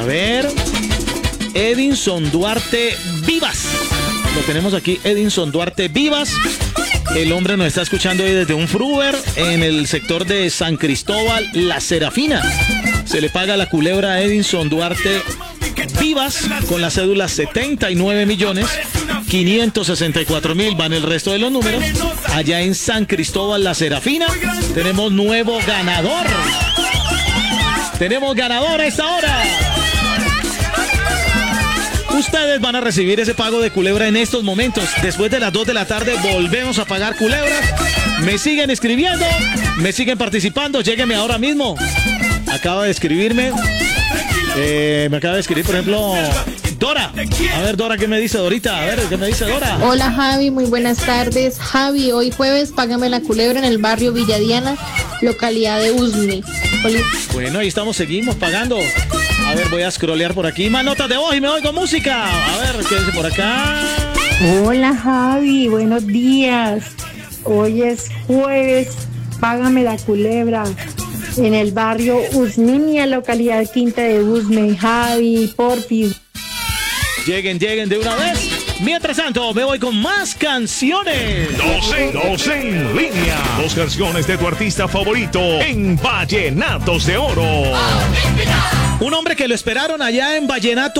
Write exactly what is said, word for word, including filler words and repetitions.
A ver, Edinson Duarte Vivas. Lo tenemos aquí, Edinson Duarte Vivas. El hombre nos está escuchando hoy desde un Fruver en el sector de San Cristóbal, La Serafina. Se le paga la culebra a Edinson Duarte Vivas con la cédula setenta y nueve millones quinientos sesenta y cuatro mil. Van el resto de los números. Allá en San Cristóbal, La Serafina, tenemos nuevo ganador. Tenemos ganador a esta hora. Ustedes van a recibir ese pago de culebra en estos momentos. Después de las dos de la tarde volvemos a pagar culebra. Me siguen escribiendo, me siguen participando. Lléguenme ahora mismo. Acaba de escribirme. Eh, me acaba de escribir, por ejemplo, Dora. A ver, Dora, ¿qué me dice Dorita? A ver, ¿qué me dice Dora? Hola, Javi, muy buenas tardes. Javi, hoy jueves, págame la culebra en el barrio Villadiana, localidad de Usme. Bueno, ahí estamos, seguimos pagando. A ver, voy a scrollear por aquí. Más notas de voz y me voy con música. A ver, ¿qué dice por acá? Hola, Javi, buenos días. Hoy es jueves, págame la culebra en el barrio Usminia, localidad Quinta de Usme. Javi, porfis. Lleguen, lleguen de una vez. Mientras tanto, me voy con más canciones. Dos en, dos en línea. Dos canciones de tu artista favorito en Vallenatos de Oro. Un hombre que lo esperaron allá en Vallenato